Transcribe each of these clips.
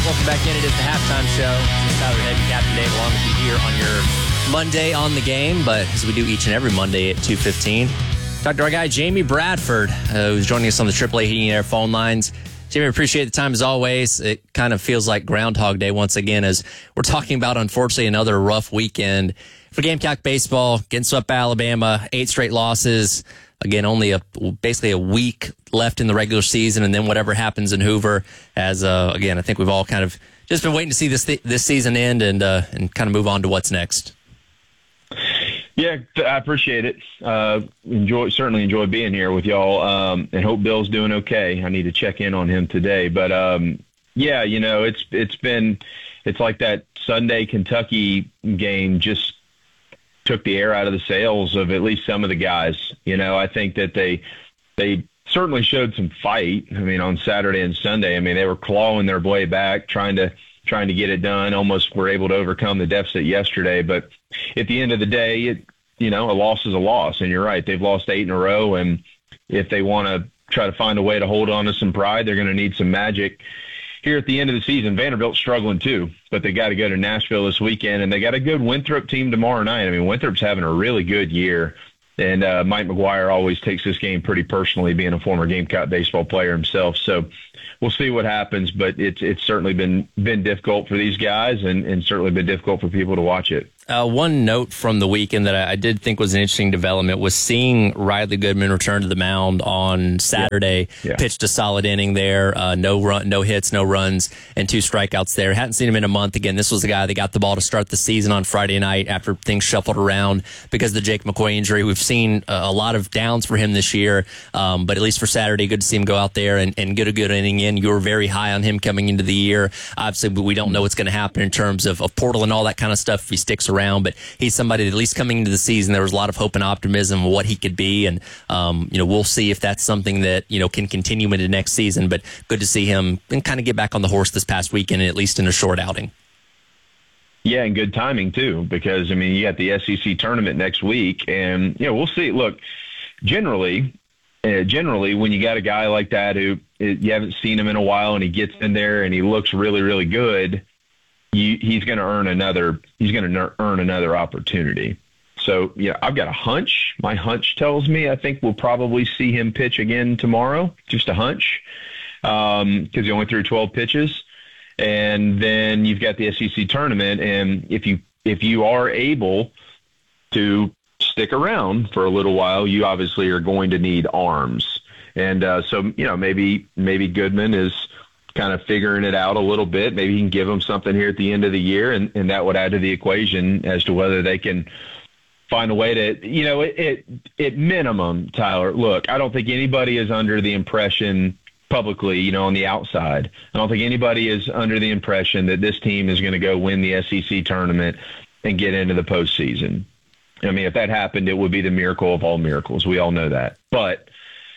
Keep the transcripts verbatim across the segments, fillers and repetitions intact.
Welcome back in. It is the halftime show. It's Tyler Head and Captain Dave along with you here on your Monday on the game, but as we do each and every Monday at two fifteen. Talk to our guy, Jamie Bradford, uh, who's joining us on the triple A Heating and Air phone lines. Jamie, appreciate the time as always. It kind of feels like Groundhog Day once again as we're talking about, unfortunately, another rough weekend for Gamecock baseball. Getting swept by Alabama, eight straight losses. Again, only a basically a week left in the regular season, and then whatever happens in Hoover. As uh, again, I think we've all kind of just been waiting to see this th- this season end and uh, and kind of move on to what's next. Yeah, I appreciate it. Uh, enjoy certainly enjoy being here with y'all, um, and hope Bill's doing okay. I need to check in on him today, but um, yeah, you know, it's it's been it's like that Sunday Kentucky game just took the air out of the sails of at least some of the guys. You know, I think that they they certainly showed some fight. I mean, on Saturday and Sunday, I mean, they were clawing their way back, trying to trying to get it done. Almost were able to overcome the deficit yesterday, but at the end of the day, it you know, a loss is a loss. And you're right, they've lost eight in a row, and if they want to try to find a way to hold on to some pride, they're going to need some magic here at the end of the season. Vanderbilt's struggling too, but they got to go to Nashville this weekend, and they got a good Winthrop team tomorrow night. I mean, Winthrop's having a really good year, and uh, Mike McGuire always takes this game pretty personally, being a former Gamecock baseball player himself. So we'll see what happens, but it's it's certainly been been difficult for these guys, and, and certainly been difficult for people to watch it. Uh, one note from the weekend that I, I did think was an interesting development was seeing Riley Goodman return to the mound on Saturday. Yeah. Yeah. Pitched a solid inning there, uh, no run, no hits, no runs, and two strikeouts there. Hadn't seen him in a month. Again, this was the guy that got the ball to start the season on Friday night after things shuffled around because of the Jake McCoy injury. We've seen uh, a lot of downs for him this year, um, but at least for Saturday, good to see him go out there and, and get a good inning in. You were very high on him coming into the year. Obviously, we don't know what's going to happen in terms of, of portal and all that kind of stuff if he sticks around. Around, but he's somebody that at least coming into the season, there was a lot of hope and optimism of what he could be, and um, you know, we'll see if that's something that you know can continue into next season. But good to see him and kind of get back on the horse this past weekend, at least in a short outing. Yeah, and good timing too, because I mean, you got the S E C tournament next week, and you know, we'll see. Look, generally, uh, generally, when you got a guy like that who you haven't seen him in a while, and he gets in there and he looks really, really good. You, he's going to earn another. He's going to earn another opportunity. So, yeah, I've got a hunch. My hunch tells me I think we'll probably see him pitch again tomorrow. Just a hunch, because um, he only threw twelve pitches, and then you've got the S E C tournament. And if you if you are able to stick around for a little while, you obviously are going to need arms. And uh, so, you know, maybe maybe Goodman is kind of figuring it out a little bit. Maybe he can give them something here at the end of the year, and, and that would add to the equation as to whether they can find a way to, you know, it, it, at minimum, Tyler, look, I don't think anybody is under the impression publicly, you know, on the outside, I don't think anybody is under the impression that this team is going to go win the S E C tournament and get into the postseason. I mean, if that happened, it would be the miracle of all miracles. We all know that. But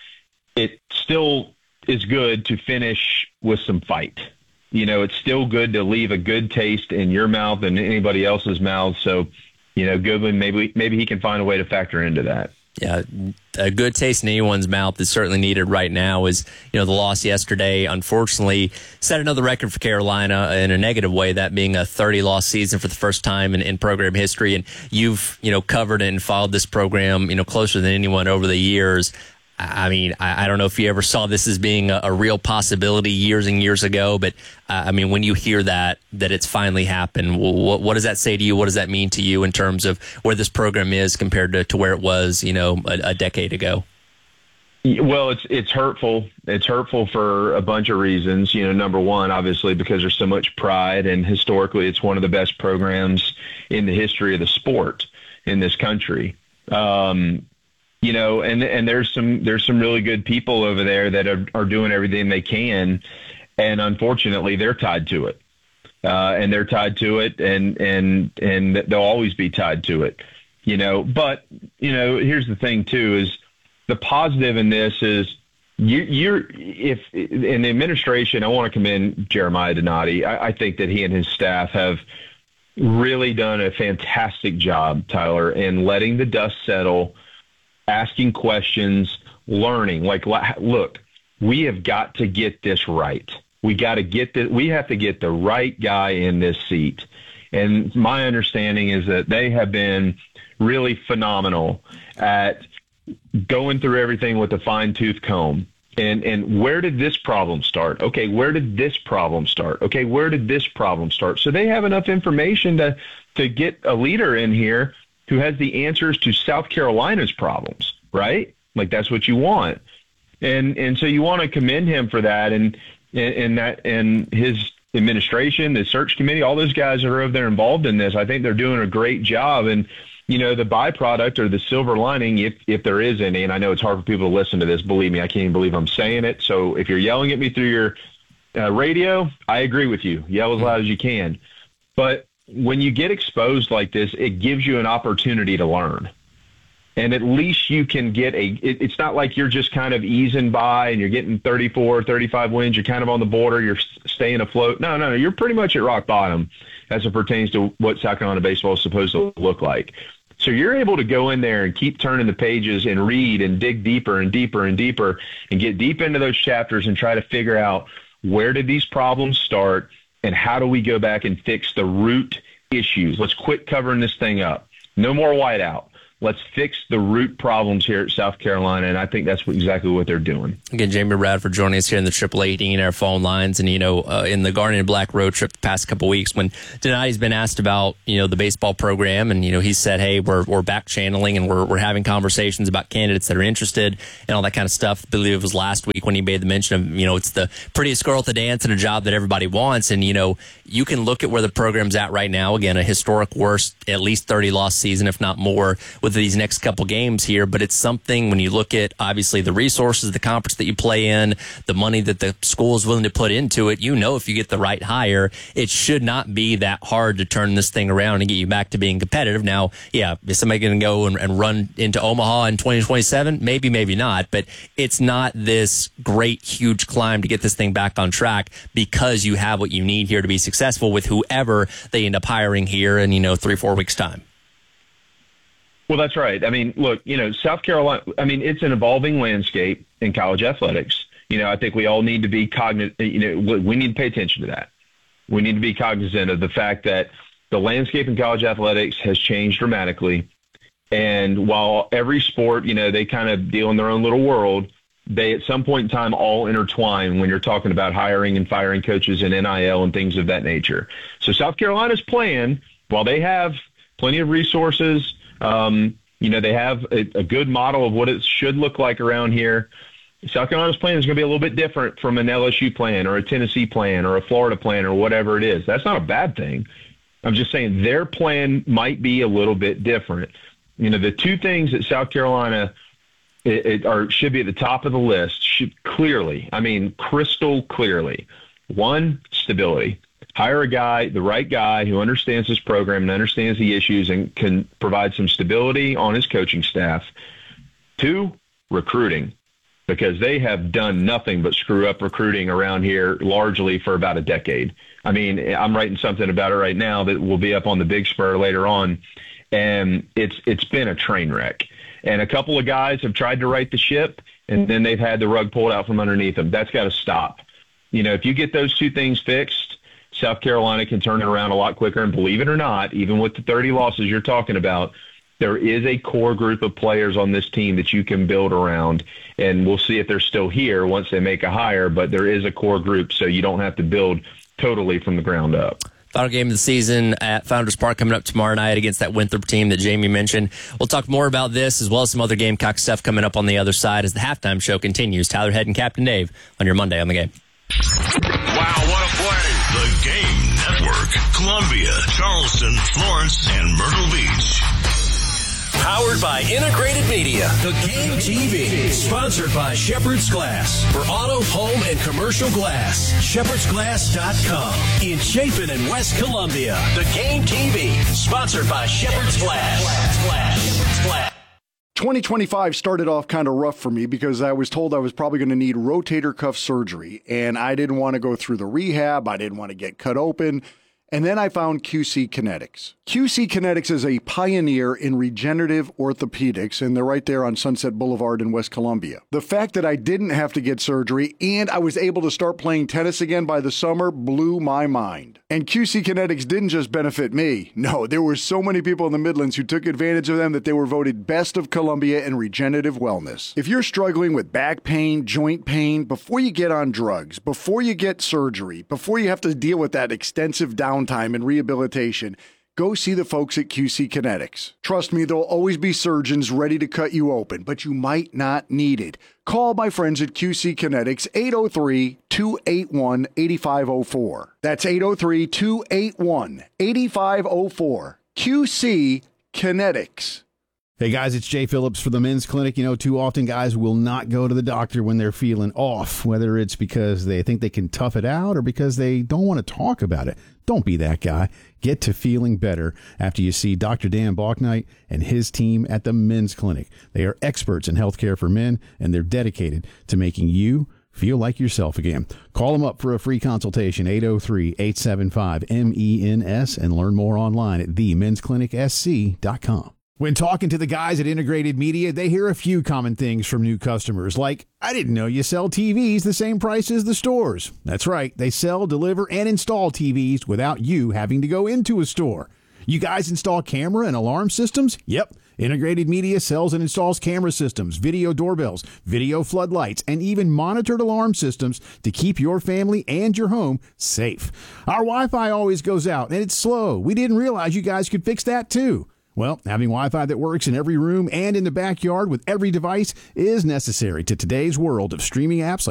it still is good to finish with some fight. You know, it's still good to leave a good taste in your mouth and anybody else's mouth. So, you know, Goodman, maybe maybe he can find a way to factor into that. Yeah, a good taste in anyone's mouth is certainly needed right now. Is, you know, the loss yesterday, unfortunately, set another record for Carolina in a negative way, that being a thirty-loss season for the first time in, in program history. And you've, you know, covered and followed this program, you know, closer than anyone over the years. I mean, I, I don't know if you ever saw this as being a, a real possibility years and years ago, but uh, I mean, when you hear that, that it's finally happened, what, what does that say to you? What does that mean to you in terms of where this program is compared to, to where it was, you know, a, a decade ago? Well, it's it's hurtful. It's hurtful for a bunch of reasons. You know, number one, obviously, because there's so much pride, and historically, it's one of the best programs in the history of the sport in this country. Um, You know, and and there's some there's some really good people over there that are, are doing everything they can, and unfortunately they're tied to it, uh, and they're tied to it, and and and they'll always be tied to it, you know. But you know, here's the thing too: is the positive in this is you you're if in the administration, I want to commend Jeremiah Donati. I, I think that he and his staff have really done a fantastic job, Tyler, in letting the dust settle, asking questions, learning. Like, look, we have got to get this right. We got to get the, we have to get the right guy in this seat. And my understanding is that they have been really phenomenal at going through everything with a fine-tooth comb. And and where did this problem start? Okay, where did this problem start? Okay, where did this problem start? So they have enough information to to get a leader in here who has the answers to South Carolina's problems, right? Like, that's what you want. And and so you want to commend him for that, and and, and that and his administration, the search committee, all those guys that are over there involved in this. I think they're doing a great job. And you know, the byproduct or the silver lining, if if there is any, and I know it's hard for people to listen to this. Believe me, I can't even believe I'm saying it. So if you're yelling at me through your uh, radio, I agree with you. Yell as loud as you can. But when you get exposed like this, it gives you an opportunity to learn. And at least you can get a it, – it's not like you're just kind of easing by and you're getting thirty-four, thirty-five wins. You're kind of on the border. You're staying afloat. No, no, no. You're pretty much at rock bottom as it pertains to what South Carolina baseball is supposed to look like. So you're able to go in there and keep turning the pages and read and dig deeper and deeper and deeper and get deep into those chapters and try to figure out where did these problems start and how do we go back and fix the root issues. Let's quit covering this thing up. No more whiteout. Let's fix the root problems here at South Carolina, and I think that's what, exactly what they're doing. Again, Jamie Radford joining us here in the triple A Dean Air phone lines, and you know, uh, in the Guardian Black road trip the past couple of weeks, when Donati's been asked about you know the baseball program, and you know he said, "Hey, we're we're back channeling, and we're we're having conversations about candidates that are interested and all that kind of stuff." I believe it was last week when he made the mention of you know it's the prettiest girl at the dance and a job that everybody wants, and you know you can look at where the program's at right now. Again, a historic worst, at least thirty loss season, if not more, with these next couple games here, but it's something when you look at obviously the resources, the conference that you play in, the money that the school is willing to put into it, you know if you get the right hire, it should not be that hard to turn this thing around and get you back to being competitive. Now, yeah, is somebody going to go and, and run into Omaha in twenty twenty-seven? Maybe, maybe not, but it's not this great, huge climb to get this thing back on track because you have what you need here to be successful with whoever they end up hiring here in, you know, three, four weeks' time. Well, that's right. I mean, look, you know, South Carolina, I mean, it's an evolving landscape in college athletics. You know, I think we all need to be cognizant, you know, we need to pay attention to that. We need to be cognizant of the fact that the landscape in college athletics has changed dramatically. And while every sport, you know, they kind of deal in their own little world, they at some point in time all intertwine when you're talking about hiring and firing coaches and N I L and things of that nature. So South Carolina's plan, while they have plenty of resources, Um, you know, they have a, a good model of what it should look like around here. South Carolina's plan is going to be a little bit different from an L S U plan or a Tennessee plan or a Florida plan or whatever it is. That's not a bad thing. I'm just saying their plan might be a little bit different. You know, the two things that South Carolina it, it, are, should be at the top of the list should clearly, I mean, crystal clearly. One, stability. Hire a guy, the right guy who understands this program and understands the issues and can provide some stability on his coaching staff. Two, recruiting, because they have done nothing but screw up recruiting around here largely for about a decade. I mean, I'm writing something about it right now that will be up on the Big Spur later on, and it's it's been a train wreck. And a couple of guys have tried to right the ship, and then they've had the rug pulled out from underneath them. That's got to stop. You know, if you get those two things fixed, South Carolina can turn it around a lot quicker. And believe it or not, even with the thirty losses you're talking about, there is a core group of players on this team that you can build around. And we'll see if they're still here once they make a hire, but there is a core group, so you don't have to build totally from the ground up. Final game of the season at Founders Park coming up tomorrow night against that Winthrop team that Jamie mentioned. We'll talk more about this as well as some other Gamecock stuff coming up on the other side as the halftime show continues. Tyler Head and Captain Dave on your Monday on the Game. Wow, what a play. The Game Network. Columbia, Charleston, Florence, and Myrtle Beach. Powered by Integrated Media. The Game T V. Sponsored by Shepherd's Glass. For auto, home, and commercial glass. Shepherds Glass dot com. In Chapin and West Columbia. The Game T V. Sponsored by Shepherd's Glass. Glass. Glass. Shepherd's Glass. twenty twenty-five started off kind of rough for me because I was told I was probably going to need rotator cuff surgery, and I didn't want to go through the rehab. I didn't want to get cut open. And then I found Q C Kinetics. Q C Kinetics is a pioneer in regenerative orthopedics, and they're right there on Sunset Boulevard in West Columbia. The fact that I didn't have to get surgery and I was able to start playing tennis again by the summer blew my mind. And Q C Kinetics didn't just benefit me. No, there were so many people in the Midlands who took advantage of them that they were voted Best of Columbia in regenerative wellness. If you're struggling with back pain, joint pain, before you get on drugs, before you get surgery, before you have to deal with that extensive downtime and rehabilitation, go see the folks at Q C Kinetics. Trust me, there'll always be surgeons ready to cut you open, but you might not need it. Call my friends at Q C Kinetics, eight oh three, two eight one, eight five oh four. That's eight oh three, two eight one, eight five oh four. Q C Kinetics. Hey guys, it's Jay Phillips for the Men's Clinic. You know, too often guys will not go to the doctor when they're feeling off, whether it's because they think they can tough it out or because they don't want to talk about it. Don't be that guy. Get to feeling better after you see Doctor Dan Balknight and his team at the Men's Clinic. They are experts in healthcare for men, and they're dedicated to making you feel like yourself again. Call them up for a free consultation, eight oh three, eight seven five, M E N S, and learn more online at the mens clinic s c dot com. When talking to the guys at Integrated Media, they hear a few common things from new customers, like, I didn't know you sell T Vs the same price as the stores. That's right. They sell, deliver, and install T Vs without you having to go into a store. You guys install camera and alarm systems? Yep. Integrated Media sells and installs camera systems, video doorbells, video floodlights, and even monitored alarm systems to keep your family and your home safe. Our Wi-Fi always goes out, and it's slow. We didn't realize you guys could fix that, too. Well, having Wi-Fi that works in every room and in the backyard with every device is necessary to today's world of streaming apps like